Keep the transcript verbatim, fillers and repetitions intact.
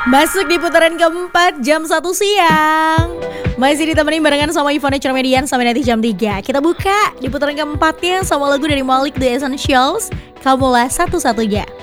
Masuk di putaran keempat jam satu siang. Masih ditemani barengan sama Ivana Cermedian sampai nanti jam tiga. Kita buka di putaran keempatnya sama lagu dari Malik The Essentials, Kamulah Satu-Satunya.